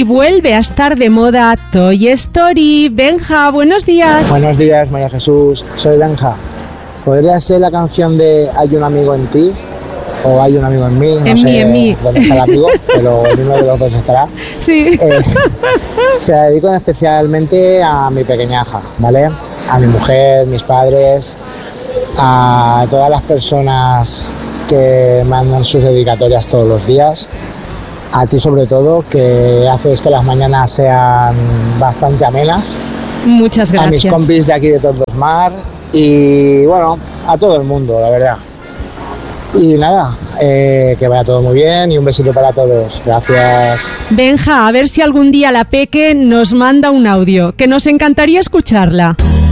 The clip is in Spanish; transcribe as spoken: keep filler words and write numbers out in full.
vuelve a estar de moda Toy Story. Benja, buenos días. Buenos días, María Jesús. Soy Benja. ¿Podría ser la canción de Hay un amigo en ti? O Hay un amigo en mí, no en sé mí, en mí. dónde está el amigo, pero uno de los dos estará. Sí. Eh, se la dedico especialmente a mi pequeñaja, ¿vale? A mi mujer, mis padres, a todas las personas que mandan sus dedicatorias todos los días. A ti sobre todo, que haces que las mañanas sean bastante amenas. Muchas gracias. A mis compis de aquí de Tordosmar y bueno, a todo el mundo, la verdad. Y nada, eh, que vaya todo muy bien y un besito para todos. Gracias. Benja, a ver si algún día la Peque nos manda un audio, que nos encantaría escucharla.